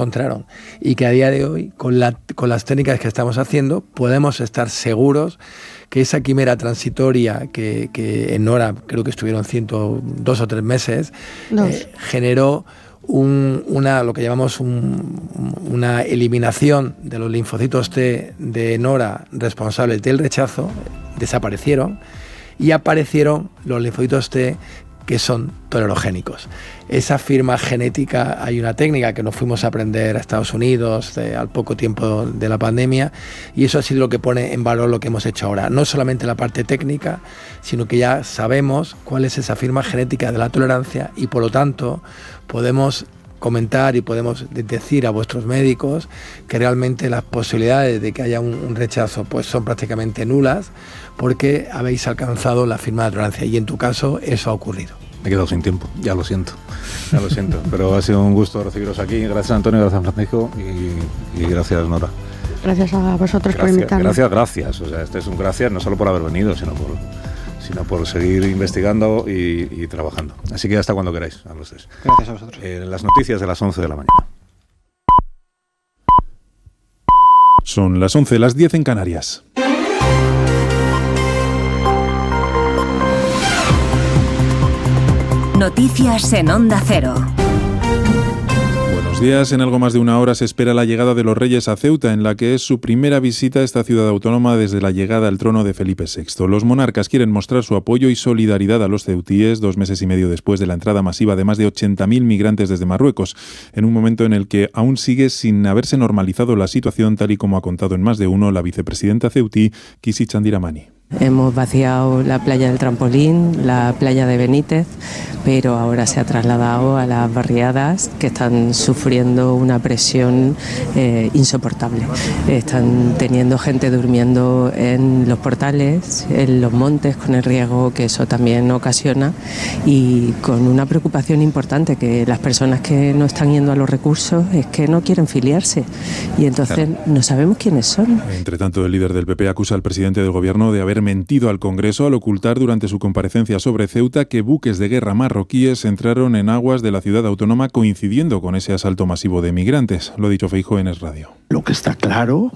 encontraron. Y que a día de hoy, con las técnicas que estamos haciendo, podemos estar seguros que esa quimera transitoria que en Nora creo que estuvieron 2 o 3 meses, generó lo que llamamos una eliminación de los linfocitos T de Nora responsables del rechazo, desaparecieron y aparecieron los linfocitos T que son tolerogénicos. Esa firma genética, hay una técnica que nos fuimos a aprender a Estados Unidos al poco tiempo de la pandemia, y eso ha sido lo que pone en valor lo que hemos hecho ahora. No solamente la parte técnica, sino que ya sabemos cuál es esa firma genética de la tolerancia y por lo tanto podemos comentar y podemos decir a vuestros médicos que realmente las posibilidades de que haya un rechazo pues son prácticamente nulas, porque habéis alcanzado la firma de tolerancia y en tu caso eso ha ocurrido. Me he quedado sin tiempo, ya lo siento, pero ha sido un gusto recibiros aquí. Gracias Antonio, gracias Francisco y gracias Nora. Gracias a vosotros por invitarnos. Gracias, o sea, este es un gracias no solo por haber venido, sino por seguir investigando y trabajando. Así que hasta cuando queráis, a los tres. Gracias a vosotros. Las noticias de las 11 de la mañana. Son las 11, las 10 en Canarias. Noticias en Onda Cero. Buenos días. En algo más de una hora se espera la llegada de los Reyes a Ceuta, en la que es su primera visita a esta ciudad autónoma desde la llegada al trono de Felipe VI. Los monarcas quieren mostrar su apoyo y solidaridad a los ceutíes 2 meses y medio después de la entrada masiva de más de 80.000 migrantes desde Marruecos, en un momento en el que aún sigue sin haberse normalizado la situación, tal y como ha contado en Más de Uno la vicepresidenta ceutí, Kisi Chandiramani. Hemos vaciado la playa del Trampolín, la playa de Benítez, pero ahora se ha trasladado a las barriadas que están sufriendo una presión insoportable. Están teniendo gente durmiendo en los portales, en los montes, con el riesgo que eso también ocasiona, y con una preocupación importante, que las personas que no están yendo a los recursos es que no quieren filiarse y entonces no sabemos quiénes son. Entre tanto, el líder del PP acusa al presidente del gobierno de haber mentido al Congreso al ocultar durante su comparecencia sobre Ceuta que buques de guerra marroquíes entraron en aguas de la ciudad autónoma coincidiendo con ese asalto masivo de migrantes. Lo ha dicho Feijóo en Es Radio. Lo que está claro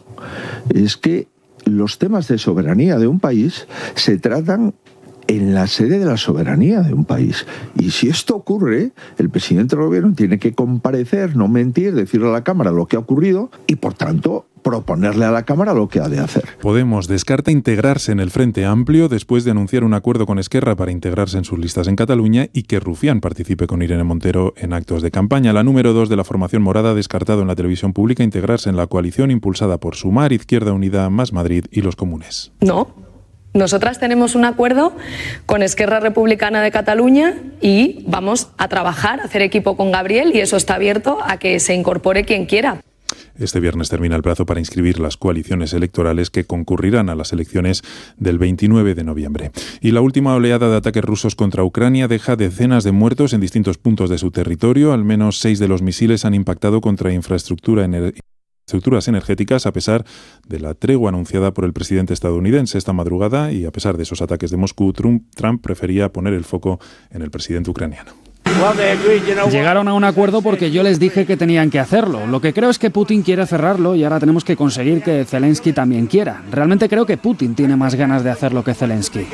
es que los temas de soberanía de un país se tratan en la sede de la soberanía de un país. Y si esto ocurre, el presidente del gobierno tiene que comparecer, no mentir, decirle a la Cámara lo que ha ocurrido y, por tanto, proponerle a la Cámara lo que ha de hacer. Podemos descarta integrarse en el Frente Amplio después de anunciar un acuerdo con Esquerra para integrarse en sus listas en Cataluña y que Rufián participe con Irene Montero en actos de campaña. La número 2 de la formación morada ha descartado en la televisión pública integrarse en la coalición impulsada por Sumar, Izquierda Unida, Más Madrid y Los Comunes. No. Nosotras tenemos un acuerdo con Esquerra Republicana de Cataluña y vamos a trabajar, a hacer equipo con Gabriel, y eso está abierto a que se incorpore quien quiera. Este viernes termina el plazo para inscribir las coaliciones electorales que concurrirán a las elecciones del 29 de noviembre. Y la última oleada de ataques rusos contra Ucrania deja decenas de muertos en distintos puntos de su territorio. Al menos 6 de los misiles han impactado contra infraestructuras energéticas, a pesar de la tregua anunciada por el presidente estadounidense esta madrugada, y a pesar de esos ataques de Moscú, Trump prefería poner el foco en el presidente ucraniano. Llegaron a un acuerdo porque yo les dije que tenían que hacerlo. Lo que creo es que Putin quiere cerrarlo y ahora tenemos que conseguir que Zelensky también quiera. Realmente creo que Putin tiene más ganas de hacerlo que Zelensky.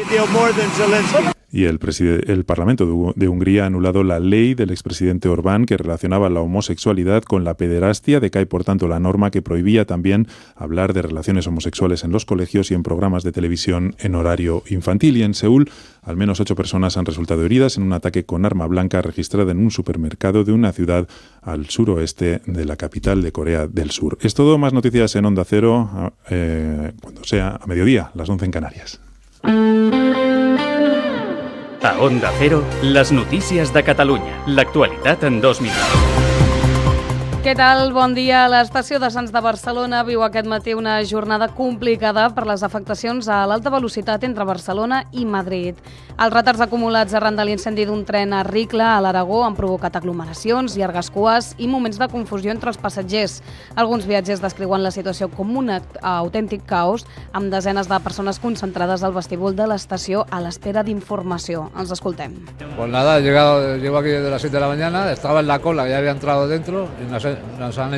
Y el Parlamento de Hungría ha anulado la ley del expresidente Orbán que relacionaba la homosexualidad con la pederastia. Decae, por tanto, la norma que prohibía también hablar de relaciones homosexuales en los colegios y en programas de televisión en horario infantil. Y en Seúl, al menos 8 personas han resultado heridas en un ataque con arma blanca registrado en un supermercado de una ciudad al suroeste de la capital de Corea del Sur. Es todo. Más noticias en Onda Cero, cuando sea a mediodía, las 11 en Canarias. A Onda Cero, les notícies de Catalunya. L'actualitat en 2 minuts. Què tal? Bon dia. L'estació de Sants de Barcelona viu aquest matí una jornada complicada per les afectacions a l'alta velocitat entre Barcelona i Madrid. Els retards acumulats arran de l'incendi d'un tren a Ricla, a l'Aragó, han provocat aglomeracions, llargues cues i moments de confusió entre els passatgers. Alguns viatgers descriuen la situació com un autèntic caos, amb desenes de persones concentrades al vestíbul de l'estació a l'espera d'informació. Els escoltem. Pues nada, llego aquí desde las 7 de la mañana, estaba en la cola, ya había entrado dentro y nos han